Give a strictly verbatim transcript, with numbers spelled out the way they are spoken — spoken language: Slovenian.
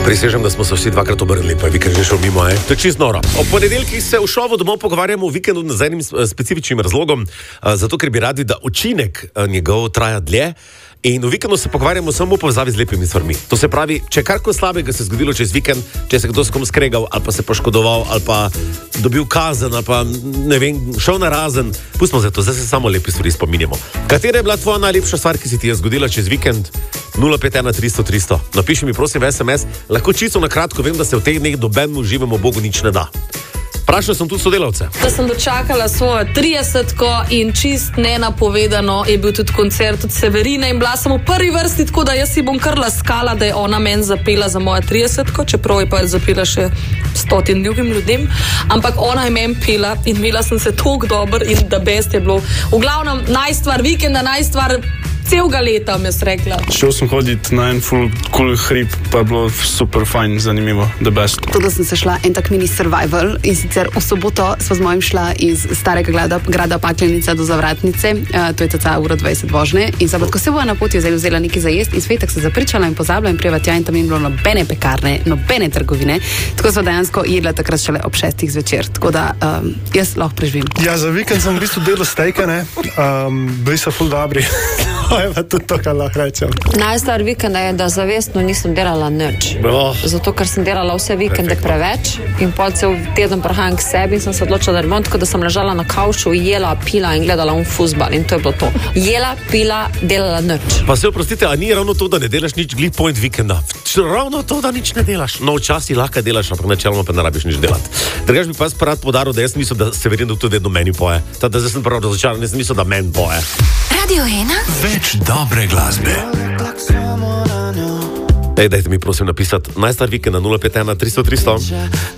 Prisežem, da smo se vsi dvakrat obrnili, pa je vikend že šel mimo, eh? To je čisto noro. O ponedeljkih se v šovu domov pogovarjamo v vikendu z enim specifičnim razlogom, zato ker bi radi, da učinek njegov traja dlje. In v vikendu se pogovarjamo samo v povezavi z lepimi stvarmi. To se pravi, če karkoli slabega se zgodilo čez vikend, če se kdo s kom skregal, ali pa se poškodoval, ali pa dobil kazen, ali pa ne vem, šel na razen, pustimo za to, zdaj se samo lepi stvari spominjamo. Katera je bila tvoja najlepša stvar, ki se ti je zgodila čez vikend? nula pet ena tristo tristo. Napiši mi prosim v es em es, lahko čisto na kratko, vem, da se v teh dneh dobenemu živemu Bogu nič ne da. Vprašal sem tudi sodelavce. Da sem dočakala svojo tridesetko in čist nenapovedano je bil tudi koncert od Severine in bila sem v prvi vrsti, tako da jaz si bom kar laskala, da je ona meni zapela za mojo tridesetko, čeprav je pa zapela še stotin drugim ljudem, ampak ona je meni pela in imela sem se toliko dober in da best je bilo. V glavnem, najstvar vikenda, najstvar celega leta, mi je rekla. Šel sem hoditi na en full cool hrib, pa je bilo super fajn, zanimivo, the best. Tudi sem se šla en tak mini survival in sicer v soboto smo z mojim šla iz starega grada, grada Paklenica do Zavratnice, uh, to je ta ura dvajset vožnje in zabat, ko se bo na poti zdaj vzela nekaj za jest in svetek se zapričala in pozabila in prijeva tja in tam je bilo nobene pekarne, nobene trgovine, tako so dejansko jedla takrat šele ob šestih zvečer, tako da um, jaz lahko preživim. Ja, za vikend sem v bistvu delal stejke, ne, um, bili so ful dobri. To je pa tudi to, kar lahko rečem. Najstvar vikenda je, da zavestno nisem delala nič. Oh. Zato, ker sem delala vse vikende preveč in pol cel teden prihajam k sebi in sem se odločila, da bom tako, da sem ležala na kavču, jela, pila in gledala un fuzbal in to je bilo to. Jela, pila, delala nič. Pa se oprostite, a ni ravno to, da ne delaš nič glih point vikenda? Ravno to, da nič ne delaš. No, včasih lahko delaš, ampak načeloma pa ne rabiš nič delati. Drugač bi pa jaz rad podaril, da jaz mislil, da Severin tudi vedno meni poje. Teda zdaj sem prav razočaran, jaz mislil, da meni poje. Radio ena. Več dobre glasbe. Ej, dajte mi prosim napisati najstar vikend na nula pet ena tristo tristo.